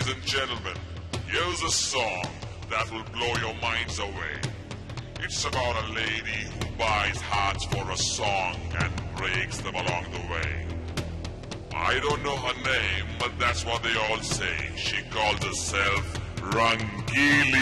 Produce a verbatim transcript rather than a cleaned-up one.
Ladies and gentlemen, here's a song that will blow your minds away. It's about a lady who buys hearts for a song and breaks them along the way. I don't know her name, but that's what they all say. She calls herself Rangili.